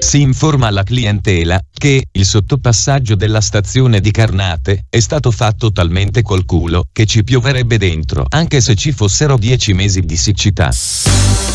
Si informa la clientela che il sottopassaggio della stazione di Carnate è stato fatto talmente col culo che ci pioverebbe dentro anche se ci fossero 10 mesi di siccità.